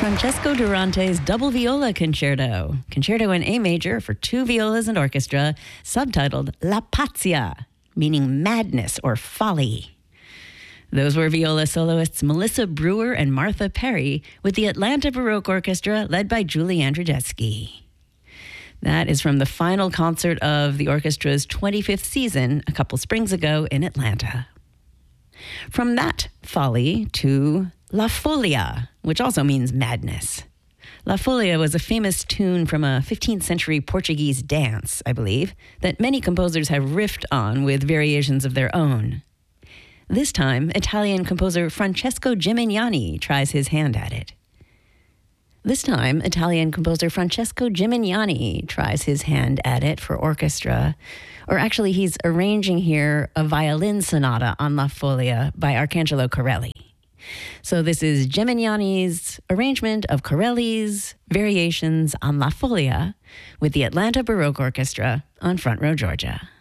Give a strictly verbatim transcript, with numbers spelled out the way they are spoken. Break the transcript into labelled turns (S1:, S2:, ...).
S1: Francesco Durante's Double Viola Concerto, Concerto in A major for two violas and orchestra, subtitled La Pazzia, meaning madness or folly. Those were viola soloists Melissa Brewer and Martha Perry with the Atlanta Baroque Orchestra led by Julie Andrzejewski. That is from the final concert of the orchestra's twenty-fifth season a couple springs ago in Atlanta. From that folly to La Folia, which also means madness. La Folia was a famous tune from a fifteenth century Portuguese dance, I believe, that many composers have riffed on with variations of their own. This time, Italian composer Francesco Gimignani tries his hand at it. This time, Italian composer Francesco Gimignani tries his hand at it for orchestra. Or actually, he's arranging here a violin sonata on La Folia by Arcangelo Corelli. So this is Gimignani's arrangement of Corelli's variations on La Folia with the Atlanta Baroque Orchestra on Front Row Georgia.